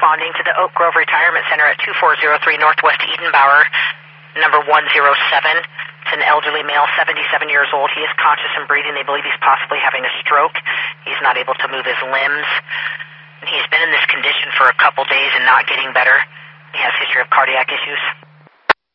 responding to the Oak Grove Retirement Center at 2403 Northwest Edenbauer, number 107. It's an elderly male, 77 years old. He is conscious and breathing. They believe he's possibly having a stroke. He's not able to move his limbs. And he's been in this condition for a couple days and not getting better. He has a history of cardiac issues.